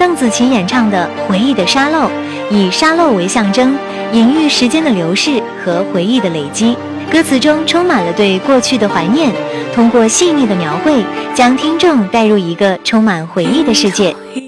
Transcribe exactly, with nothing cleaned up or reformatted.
邓紫棋演唱的《回忆的沙漏》，以沙漏为象征，隐喻时间的流逝和回忆的累积。歌词中充满了对过去的怀念，通过细腻的描绘，将听众带入一个充满回忆的世界。